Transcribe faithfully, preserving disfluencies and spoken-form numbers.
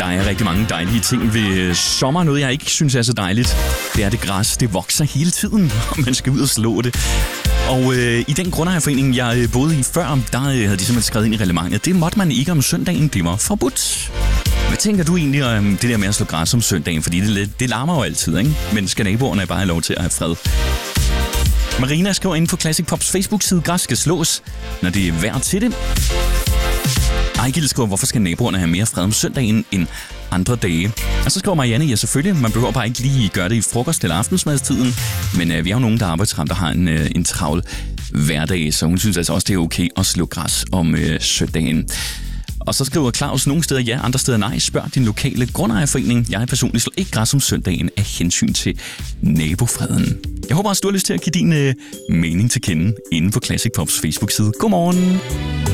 Der er rigtig mange dejlige ting ved sommer. Noget, jeg ikke synes er så dejligt, det er det græs. Det vokser hele tiden, og man skal ud og slå det. Og øh, i den grundejerforening, jeg boede i før, der havde de simpelthen skrevet ind i reglementet. Det måtte man ikke om søndagen, det var forbudt. Hvad tænker du egentlig om det der med at slå græs om søndagen? Fordi det, det larmer jo altid, ikke? Men skal naboerne bare have lov til at have fred? Marina skriver ind på Classic Pops Facebook-side, græs skal slås, når det er værd til det. Ejgilde skriver, hvorfor skal naboerne have mere fred om søndagen end andre dage? Og så skriver Marianne, ja selvfølgelig, man behøver bare ikke lige gøre det i frokost- eller aftensmadstiden. Men øh, vi har jo nogen, der er arbejdsramt, der har en, øh, en travl hverdag, så hun synes altså også, det er okay at slå græs om øh, søndagen. Og så skriver Claus, nogle steder ja, andre steder nej. Spørg din lokale grundejerforening. Jeg personligt slår ikke græs om søndagen af hensyn til nabofreden. Jeg håber også, du har lyst til at give din øh, mening til kende inde på Classic Pops Facebook-side. Godmorgen!